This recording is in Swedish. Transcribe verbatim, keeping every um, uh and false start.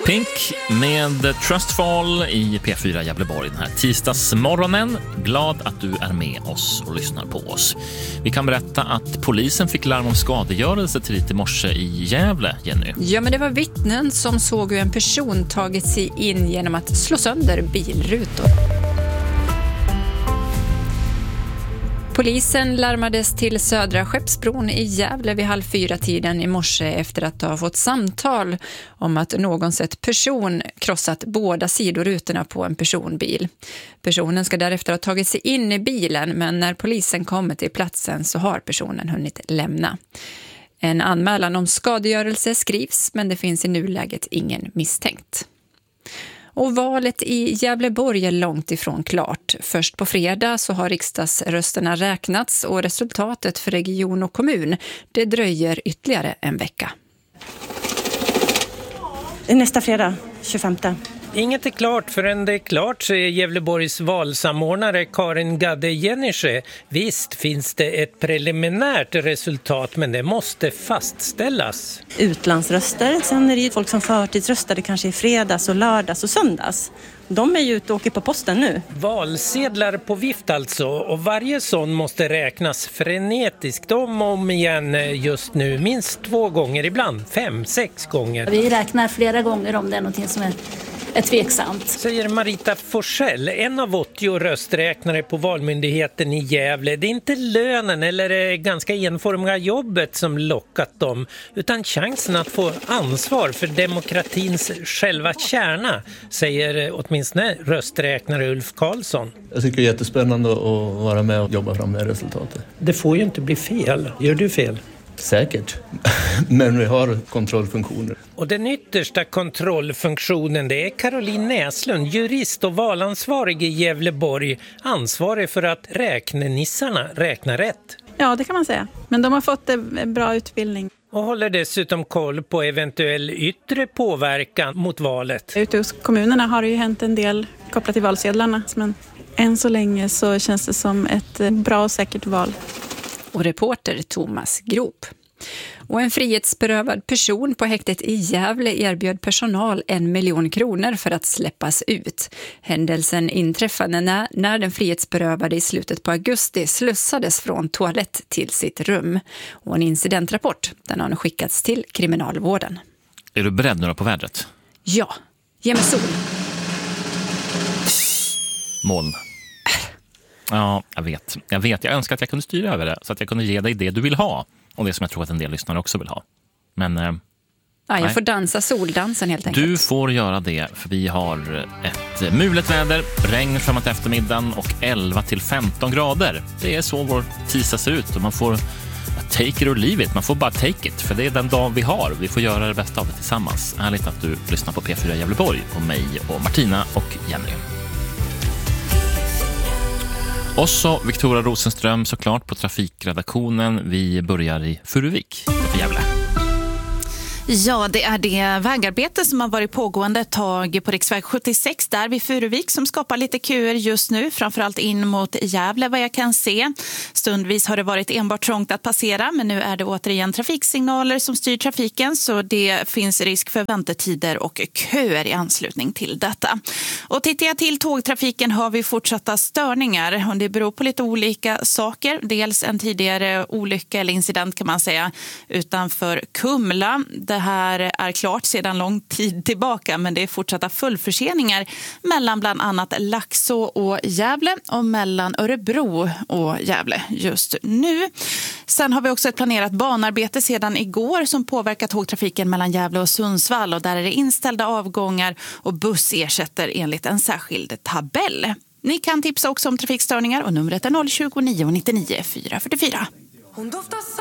Pink med Trustfall i P fyra Gävleborg den här tisdagsmorgonen. Glad att du är med oss och lyssnar på oss. Vi kan berätta att polisen fick larm om skadegörelse tidigt i morse i Gävle, Jenny. Ja, men det var vittnen som såg hur en person tagit sig in genom att slå sönder bilrutor. Polisen larmades till Södra Skeppsbron i Gävle vid halv fyra tiden i morse efter att ha fått samtal om att någon sett person krossat båda sidorutorna på en personbil. Personen ska därefter ha tagit sig in i bilen, men när polisen kommer till platsen så har personen hunnit lämna. En anmälan om skadegörelse skrivs, men det finns i nuläget ingen misstänkt. Och valet i Gävleborg är långt ifrån klart. Först på fredag så har riksdagsrösterna räknats och resultatet för region och kommun, det dröjer ytterligare en vecka. Nästa fredag, tjugofemte. Inget är klart förrän det är klart, säger Gävleborgs valsamordnare Karin Gadde-Jennische. Visst finns det ett preliminärt resultat, men det måste fastställas. Utlandsröster, sen är det ju folk som förtidsröstade kanske i fredags och lördags och söndags. De är ju ute och åker på posten nu. Valsedlar på vift alltså, och varje sån måste räknas frenetiskt om och om igen just nu. Minst två gånger, ibland fem, sex gånger. Vi räknar flera gånger om det är någonting som är är tveksamt. Säger Marita Forsell, en av åttio rösträknare på Valmyndigheten i Gävle. Det är inte lönen eller det ganska enformiga jobbet som lockat dem, utan chansen att få ansvar för demokratins själva kärna, säger åtminstone rösträknare Ulf Karlsson. Jag tycker det är jättespännande att vara med och jobba fram det resultatet. Det får ju inte bli fel. Gör du fel? Säkert, men vi har kontrollfunktioner. Och den yttersta kontrollfunktionen, det är Caroline Näslund, jurist och valansvarig i Gävleborg, ansvarig för att räknenissarna räknar rätt. Ja, det kan man säga. Men de har fått en bra utbildning. Och håller dessutom koll på eventuell yttre påverkan mot valet. Ute hos kommunerna har det ju hänt en del kopplat till valsedlarna, men än så länge så känns det som ett bra och säkert val. Och reporter Thomas Grop. Och en frihetsberövad person på häktet i Gävle erbjöd personal en miljon kronor för att släppas ut. Händelsen inträffade när, när den frihetsberövade i slutet på augusti slussades från toalett till sitt rum. Och en incidentrapport, den har nu skickats till kriminalvården. Är du beredd nu på vädret? Ja, ge mig sol. Moln. Ja, jag vet. Jag vet. Jag önskar att jag kunde styra över det så att jag kunde ge dig det du vill ha. Och det som jag tror att en del lyssnare också vill ha. Men... Eh, ja, jag nej. får dansa soldansen helt enkelt. Du får göra det, för vi har ett mulet väder, regn framåt eftermiddagen och elva till femton grader. Det är så vår tisdag ser ut och man får take it or leave it. Man får bara take it, för det är den dag vi har. Vi får göra det bästa av det tillsammans. Härligt att du lyssnar på P fyra Gävleborg och mig och Martina och Jenny. Och så Victoria Rosenström såklart på trafikredaktionen. Vi börjar i Furuvik för Gävle. Ja, det är det vägarbete som har varit pågående ett tag på riksväg sjuttiosex där vid Furuvik som skapar lite köer just nu, framförallt in mot Gävle vad jag kan se. Stundvis har det varit enbart trångt att passera, men nu är det återigen trafiksignaler som styr trafiken, så det finns risk för väntetider och köer i anslutning till detta. Och tittar jag till tågtrafiken har vi fortsatta störningar och det beror på lite olika saker. Dels en tidigare olycka eller incident kan man säga utanför Kumla. Det här är klart sedan lång tid tillbaka, men det är fortsatta fullförseningar mellan bland annat Laxå och Gävle och mellan Örebro och Gävle just nu. Sen har vi också ett planerat banarbete sedan igår som påverkar tågtrafiken mellan Gävle och Sundsvall, och där är det inställda avgångar och buss ersätter enligt en särskild tabell. Ni kan tipsa också om trafikstörningar och numret är noll tjugo, nio nittionio, fyra fyrtiofyra.